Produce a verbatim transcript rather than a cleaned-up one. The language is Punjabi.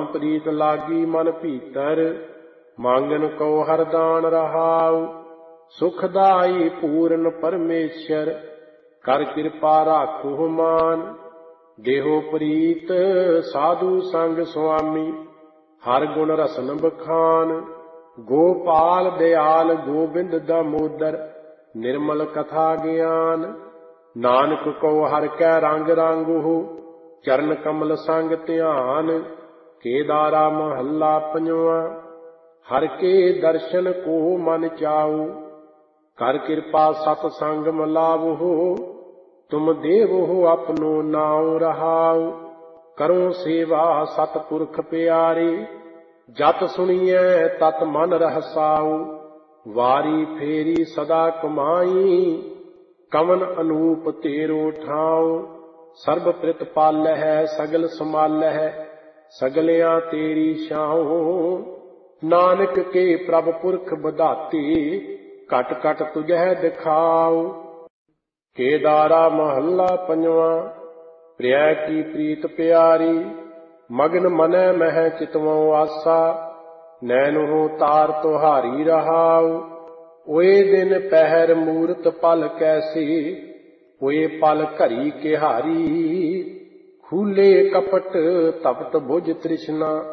ਪ੍ਰੀਤ ਲਾਗੀ ਮਨ ਭੀਤਰ, ਮੰਗਨ ਕੋ ਹਰਦਾਨ ਰਹਾਉ। ਸੁਖਦਾਈ ਪੂਰਨ ਪਰਮੇਸ਼ਰ, ਕਰ ਕਿਰਪਾ ਰਾਖੋ ਮਾਨ। ਦੇਹੋ ਪ੍ਰੀਤ ਸਾਧੂ ਸੰਗ ਸੁਆਮੀ, ਹਰ ਗੁਣ ਰਸਨ ਬਖਾਨ। ਗੋਪਾਲ ਦਿਆਲ ਗੋਬਿੰਦ ਦਮੋਦਰ, ਨਿਰਮਲ ਕਥਾ ਗਿਆਨ। ਨਾਨਕ ਕੋ ਹਰ ਕੈ ਰੰਗ ਰੰਗਹੁ, ਚਰਨ ਕਮਲ ਸੰਗ ਧਿਆਨ। ਕੇਦਾਰਾ ਮਹੱਲਾ ਪੰਜਵਾ। ਹਰ ਕੇ ਦਰਸ਼ਨ ਕੋ ਮਨ ਚਾਉ, ਕਰ ਕਿਰਪਾ ਸਤ ਸੰਗ ਮਿਲਾਵਹੁ। ਤੁਮ ਦੇਵਹੁ ਆਪਣੋ ਨਾਉ ਰਹਾਉ, ਕਰੋ ਸੇਵਾ ਸਤਿਪੁਰਖ ਪਿਆਰੇ। ਜਤ ਸੁਣੀਐ ਤਤ ਮਨ ਰਹਸਾਉ, ਵਾਰੀ ਫੇਰੀ ਸਦਾ ਕਮਾਈ। ਕਵਨ ਅਨੂਪ ਤੇਰੋ ਠਾਉ, ਸਰਬ ਪ੍ਰਿਤ ਪਾਲਹਿ ਸਗਲ ਸਮਾਲਹਿ। ਸਗਲਿਆਂ ਤੇਰੀ ਛਾਉ, ਨਾਨਕ ਕੇ ਪ੍ਰਭ ਪੁਰਖ ਬਧਾਤੀ। ਘਟ ਘਟ ਤੁਝੈ ਦਿਖਾਉ। ਕੇਦਾਰਾ ਮਹੱਲਾ ਪੰਜਵਾ। ਪ੍ਰਿਆ ਕੀ ਪ੍ਰੀਤ ਪਿਆਰੀ, ਮਗਨ ਮਨੈ ਮਹਿ ਚਿਤਵਉ ਆਸਾ। ਨੈਣੋ ਤਾਰ ਤੁਹਾਰੀ ਰਹਾਉ, ਓਏ ਦਿਨ ਪਹਿਰ ਮੂਰਤ ਪਲ ਕੈਸੀ। ਓਏ ਪਲ ਘਰੀ ਕਿਹਾਰੀ, ਖੂਲੇ ਕਪਟ ਤਪਤ ਬੁਝ ਤ੍ਰਿਸ਼ਨਾ।